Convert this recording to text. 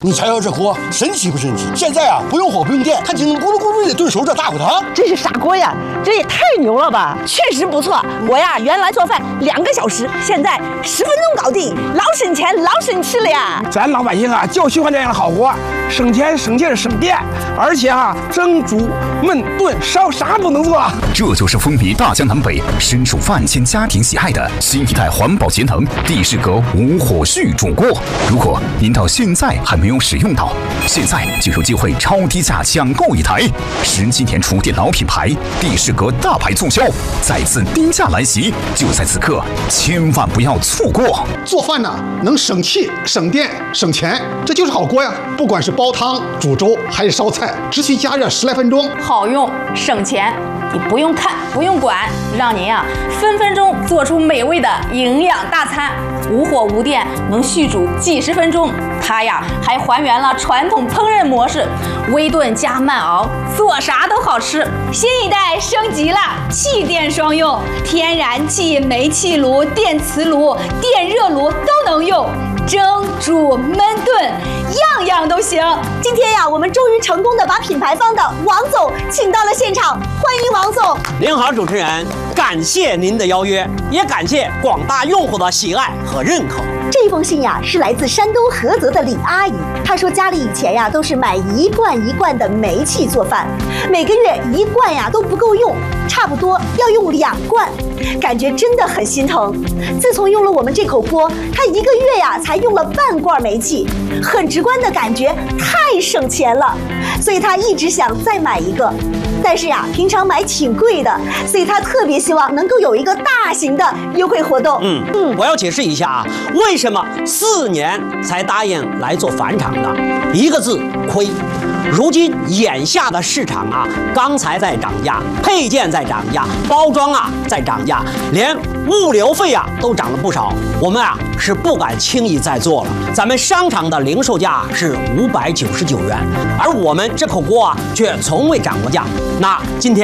你瞧瞧这锅，神奇不神奇？现在啊，不用火不用电，它就能咕噜咕噜的炖熟这大骨汤。 这是啥锅呀？这也太牛了吧！确实不错，我呀原来做饭2个小时，现在10分钟搞定，老省钱老省吃了呀！ 咱老百姓啊就喜欢这样的好锅，省钱省劲省电，而且蒸煮焖炖烧啥都能做。 这就是风靡大江南北、深受万千家庭喜爱的新一代环保节能帝释阁无火续煮锅。如果您到现在还没有使用到，现在就有机会超低价抢购一台。17年厨电老品牌帝释阁大牌促销，再次低价来袭，就在此刻，千万不要错过！ 做饭呢，能省气、省电、省钱，这就是好锅呀！不管是煲汤、煮粥还是烧菜，只需加热10来分钟， 好用省钱。你不用看，不用管，让您分分钟做出美味的营养大餐。无火无电，能续煮几十分钟。它还还原了传统烹饪模式，微炖加慢熬，做啥都好吃。 新一代升级了，气电双用，天然气、煤气炉、电磁炉、电热炉都能用。蒸、煮、焖、炖，样样都行。 今天呀，我们终于成功的把品牌方的王总请到了现场，欢迎王总。 您好，主持人，感谢您的邀约，也感谢广大用户的喜爱和认可。 这封信呀，是来自山东菏泽的李阿姨。她说家里以前呀都是买1罐1罐的煤气做饭，每个月1罐呀都不够用，差不多要用2罐，感觉真的很心疼。自从用了我们这口锅，她1个月呀才用了半罐煤气，很直观的感觉太省钱了，所以她一直想再买一个。但是呀，平常买挺贵的，所以他特别希望能够有一个大型的优惠活动。 我要解释一下为什么4年才答应来做返厂的，1个字：亏。如今眼下的市场钢材在涨价，配件在涨价，包装在涨价，连物流费都涨了不少。我们是不敢轻易再做了。咱们商场的零售价是599元，而我们这口锅却从未涨过价。那今天